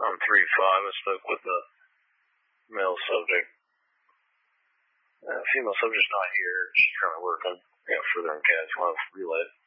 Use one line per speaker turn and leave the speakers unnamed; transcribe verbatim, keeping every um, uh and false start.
on three five. I spoke with the male subject. Uh, female subject's not here. She's currently working, you know, further in Cats. We'll have relay.